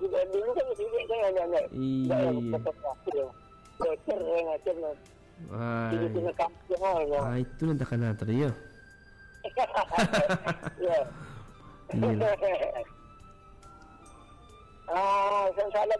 Dulu kan sibuk kan anak-anak. Iya. Betul macam tu. Di tengah kampung lah. Itu nanti akan nanti ya. Ya. Iya. Saya salah